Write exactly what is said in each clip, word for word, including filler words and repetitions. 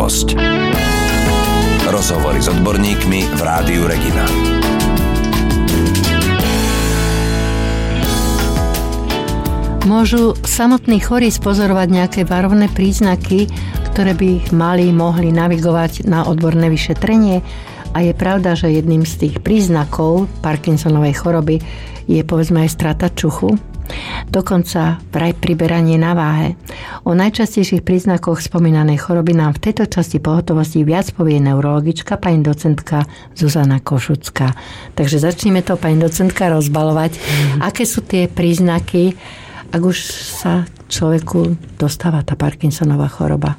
Pohotovosť. Rozhovory s odborníkmi v Rádiu Regina. Môžu samotní chorí spozorovať nejaké varovné príznaky, ktoré by ich mali, mohli navigovať na odborné vyšetrenie. A je pravda, že jedným z tých príznakov Parkinsonovej choroby je povedzme aj strata čuchu. Dokonca vraj priberanie na váhe. O najčastejších príznakoch spomínanej choroby nám v tejto časti pohotovosti viac povie neurologička, pani docentka Zuzana Košucká. Takže začneme to, pani docentka, rozbalovať. Mm. Aké sú tie príznaky, ak už sa človeku dostáva tá Parkinsonová choroba?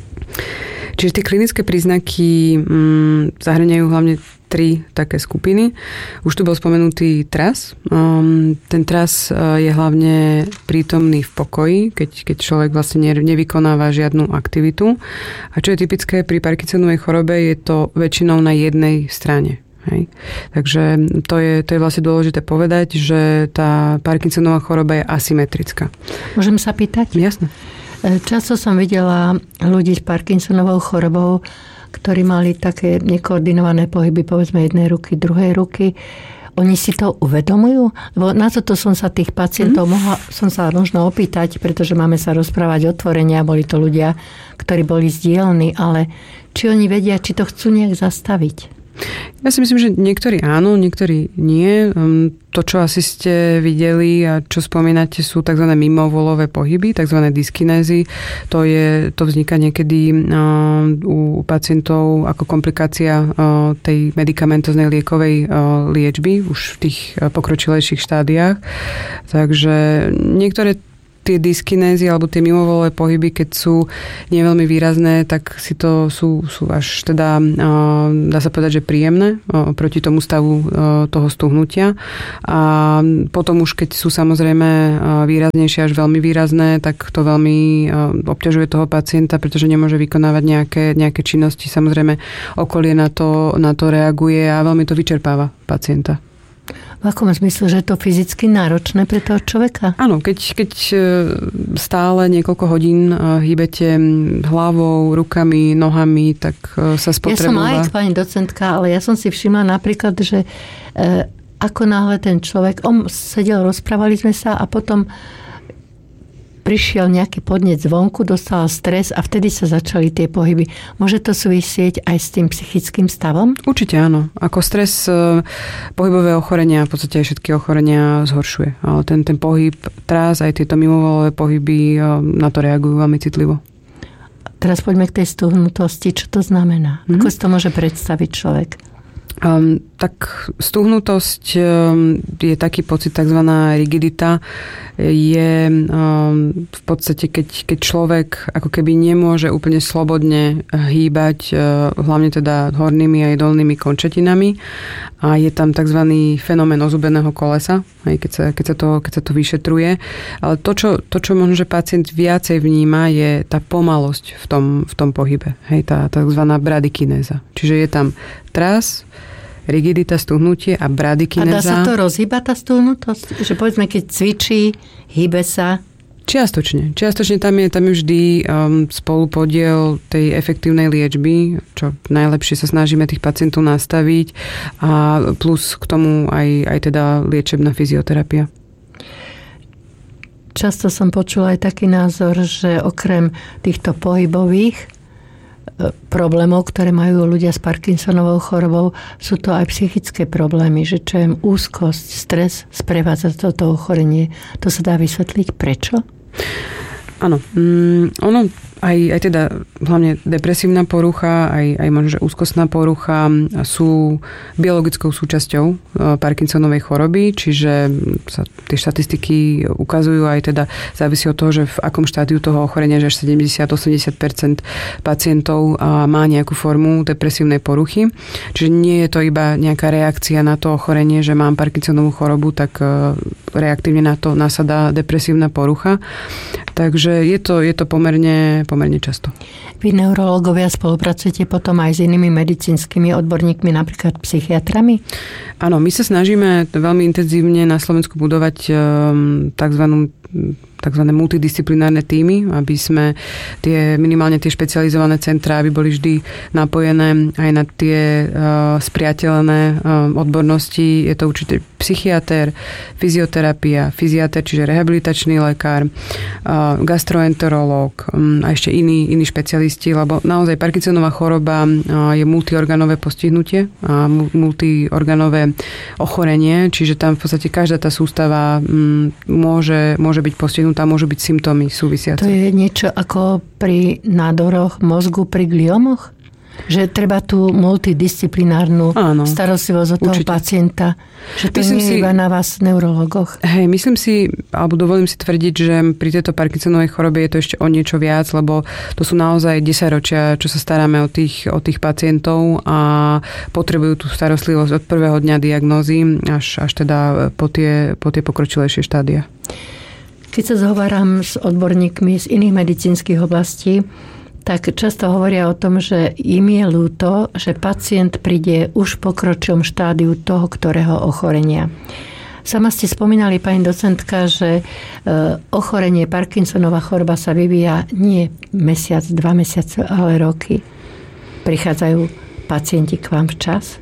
Čiže tie klinické príznaky mm, zahrňajú hlavne tri také skupiny. Už tu bol spomenutý tras. Um, ten tras uh, je hlavne prítomný v pokoji, keď, keď človek vlastne nevykonáva žiadnu aktivitu. A čo je typické pri Parkinsonovej chorobe, je to väčšinou na jednej strane. Hej. Takže to je, to je vlastne dôležité povedať, že tá Parkinsonová choroba je asymetrická. Môžem sa pýtať? Jasné. Často som videla ľudí s Parkinsonovou chorobou, ktorí mali také nekoordinované pohyby, povedzme jednej ruky, druhej ruky. Oni si to uvedomujú? Lebo na toto som sa tých pacientov mm. mohla, som sa možno opýtať, pretože máme sa rozprávať otvorene, boli to ľudia, ktorí boli zdielni, ale či oni vedia, či to chcú nejak zastaviť? Ja si myslím, že niektorí áno, niektorí nie. To, čo asi ste videli a čo spomínate, sú tzv. Mimovolové pohyby, tzv. Dyskinézy. To, je, to vzniká niekedy u pacientov ako komplikácia tej medikamentoznej liekovej liečby už v tých pokročilejších štádiách. Takže niektoré tie dyskinézy alebo tie mimovolové pohyby, keď sú neveľmi výrazné, tak si to sú, sú až teda, dá sa povedať, že príjemné proti tomu stavu toho stuhnutia. A potom už, keď sú samozrejme výraznejšie až veľmi výrazné, tak to veľmi obťažuje toho pacienta, pretože nemôže vykonávať nejaké, nejaké činnosti. Samozrejme, okolie na to, na to reaguje a veľmi to vyčerpáva pacienta. V akom zmysle, že je to fyzicky náročné pre toho človeka? Áno, keď, keď stále niekoľko hodín hýbete hlavou, rukami, nohami, tak sa spotrebuje. Ja som aj pani docentka, ale ja som si všimla napríklad, že e, ako náhle ten človek, on sedel, rozprávali sme sa a potom prišiel nejaký podnet zvonku, dostal stres a vtedy sa začali tie pohyby. Môže to súvisieť aj s tým psychickým stavom? Určite áno. Ako stres pohybové ochorenia, v podstate aj všetky ochorenia zhoršuje. Ale ten, ten pohyb, trás, aj tieto mimovolové pohyby na to reagujú veľmi citlivo. Teraz poďme k tej stuhnutosti. Čo to znamená? Mm-hmm. Ako si to môže predstaviť človek? Um, tak stuhnutosť um, je taký pocit, takzvaná rigidita. Je um, v podstate, keď, keď človek ako keby nemôže úplne slobodne hýbať, uh, hlavne teda hornými aj dolnými končetinami. A je tam takzvaný fenomén ozubeného kolesa, aj keď, sa, keď, sa to, keď sa to vyšetruje. Ale to, čo, to, čo možno, že pacient viacej vníma, je tá pomalosť v tom, v tom pohybe. Hej, tá takzvaná bradykinéza. Čiže je tam tras, rigidita, stuhnutie a bradykinéza. A dá sa to rozhýbať, tá stuhnutosť? Že povedzme, keď cvičí, hýbe sa? Čiastočne. Čiastočne tam je, tam je vždy um, spolupodiel tej efektívnej liečby, čo najlepšie sa snažíme tých pacientov nastaviť a plus k tomu aj, aj teda liečebná fyzioterapia. Často som počula aj taký názor, že okrem týchto pohybových problémov, ktoré majú ľudia s Parkinsonovou chorobou, sú to aj psychické problémy, že čo je úzkosť, stres sprevádza toto ochorenie. To sa dá vysvetliť prečo? Áno. Mm, ono aj, aj teda hlavne depresívna porucha, aj, aj možno, že úzkostná porucha sú biologickou súčasťou Parkinsonovej choroby, čiže sa tie štatistiky ukazujú aj teda závisí od toho, že v akom štádiu toho ochorenia, že až sedemdesiat až osemdesiat percent pacientov má nejakú formu depresívnej poruchy. Čiže nie je to iba nejaká reakcia na to ochorenie, že mám Parkinsonovú chorobu, tak reaktívne na to nasadá depresívna porucha. Takže je to, je to pomerne pomerne často. Vy neurológovia spolupracujete potom aj s inými medicínskymi odborníkmi, napríklad psychiatrami? Áno, my sa snažíme veľmi intenzívne na Slovensku budovať takzvanú tzv. Multidisciplinárne tímy, aby sme tie, minimálne tie špecializované centrá, aby boli vždy napojené aj na tie uh, spriateľné uh, odbornosti. Je to určite psychiater, fyzioterapia, fyziater, čiže rehabilitačný lekár, uh, gastroenterológ um, a ešte iní, iní špecialisti, lebo naozaj Parkinsonová choroba uh, je multiorganové postihnutie a multiorganové ochorenie, čiže tam v podstate každá tá sústava um, môže, môže byť postihnutá, môžu byť symptómy súvisiace. To je niečo ako pri nádoroch mozgu, pri gliomoch? Že treba tú multidisciplinárnu Áno, starostlivosť od toho určite. Pacienta. Že to myslím nie je iba na vás, neurologoch. Hej, myslím si, alebo dovolím si tvrdiť, že pri tejto Parkinsonovej chorobe je to ešte o niečo viac, lebo to sú naozaj desaťročia, čo sa staráme o tých, o tých pacientov a potrebujú tú starostlivosť od prvého dňa diagnózy až, až teda po tie, po tie pokročilejšie štádia. Keď sa zhováram s odborníkmi z iných medicínskych oblastí, tak často hovoria o tom, že im je ľúto, že pacient príde už v pokročilom štádiu toho, ktorého ochorenia. Sama ste spomínali, pani docentka, že ochorenie Parkinsonova choroba sa vyvíja nie mesiac, dva mesiace, ale roky. Prichádzajú pacienti k vám včas?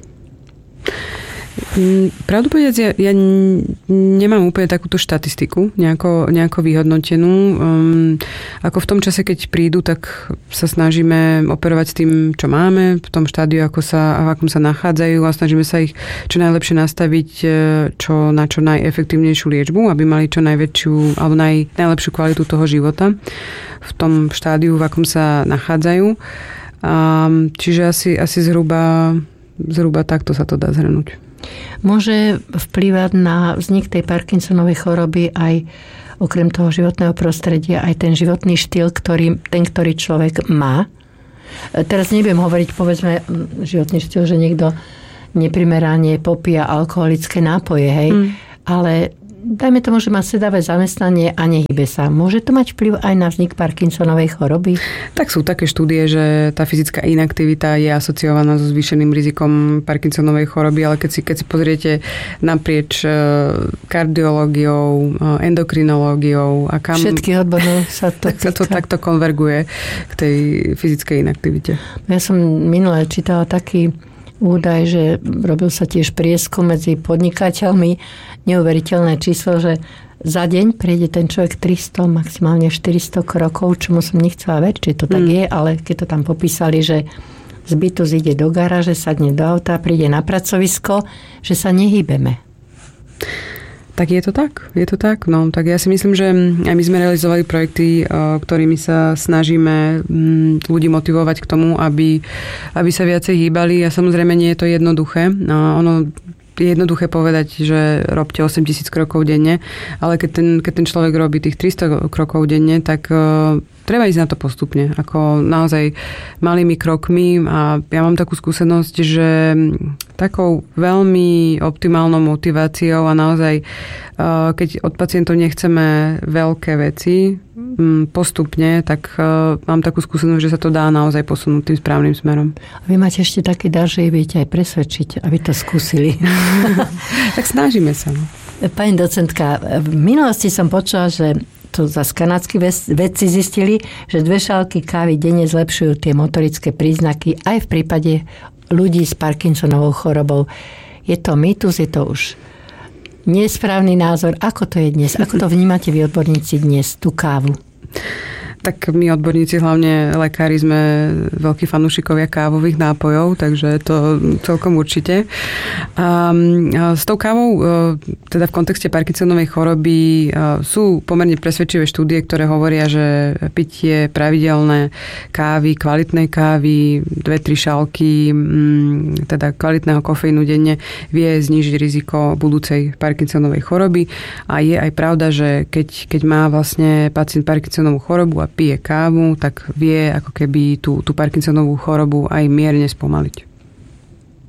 Pravdu povedať, ja, ja nemám úplne takúto štatistiku nejako, nejako vyhodnotenú. Um, ako v tom čase, keď prídu, tak sa snažíme operovať s tým, čo máme, v tom štádiu, ako sa, v akom sa nachádzajú a snažíme sa ich čo najlepšie nastaviť čo, na čo najefektívnejšiu liečbu, aby mali čo najväčšiu alebo naj, najlepšiu kvalitu toho života v tom štádiu, v akom sa nachádzajú. Um, čiže asi, asi zhruba, zhruba takto sa to dá zhrnúť. Môže vplývať na vznik tej Parkinsonovej choroby aj okrem toho životného prostredia aj ten životný štýl, ktorý, ten, ktorý človek má. Teraz nebudem hovoriť, povedzme, životný štýl, že niekto neprimerane popíja alkoholické nápoje, hej, mm. ale dajme tomu, že má sedavé zamestnanie a nehybe sa. Môže to mať vplyv aj na vznik Parkinsonovej choroby? Tak sú také štúdie, že tá fyzická inaktivita je asociovaná so zvýšeným rizikom Parkinsonovej choroby, ale keď si, keď si pozriete naprieč kardiológiou, endokrinológiou a kam... Všetkých odborov sa to tak sa to takto konverguje k tej fyzickej inaktivite. Ja som minule čítala taký údaj, že robil sa tiež prieskum medzi podnikateľmi, neuveriteľné číslo, že za deň prejde ten človek tristo, maximálne štyristo krokov, čomu som nechcela veriť, či to tak mm. je, ale keď to tam popísali, že z bytu zíde do garáže, sadne do auta, príde na pracovisko, že sa nehýbeme. Tak je to tak, je to tak. No, tak ja si myslím, že aj my sme realizovali projekty, ktorými sa snažíme ľudí motivovať k tomu, aby, aby sa viacej hýbali a samozrejme nie je to jednoduché. Ono je jednoduché povedať, že robte osem tisíc krokov denne, ale keď ten, keď ten človek robí tých tristo krokov denne, tak uh, treba ísť na to postupne, ako naozaj malými krokmi a ja mám takú skúsenosť, že takou veľmi optimálnou motiváciou a naozaj, uh, keď od pacientov nechceme veľké veci um, postupne, tak uh, mám takú skúsenosť, že sa to dá naozaj posunúť tým správnym smerom. A vy máte ešte taký dar, že ich viete aj presvedčiť, aby to skúsili. Tak snažíme sa. Pani docentka, v minulosti som počula, že to zase kanadskí vedci zistili, že dve šálky kávy denne zlepšujú tie motorické príznaky aj v prípade ľudí s Parkinsonovou chorobou. Je to mýtus, je to už nesprávny názor. Ako to je dnes? Ako to vnímate vy odborníci dnes, tú kávu? Tak my odborníci, hlavne lekári, sme veľkí fanúšikovia kávových nápojov, takže to celkom určite. A s tou kávou, teda v kontexte Parkinsonovej choroby, sú pomerne presvedčivé štúdie, ktoré hovoria, že pitie pravidelné kávy, kvalitnej kávy, dve, tri šálky, teda kvalitného kofeínu denne vie znížiť riziko budúcej Parkinsonovej choroby. A je aj pravda, že keď, keď má vlastne pacient Parkinsonovú chorobu a pije kávu, tak vie ako keby tú, tú Parkinsonovú chorobu aj mierne spomaliť.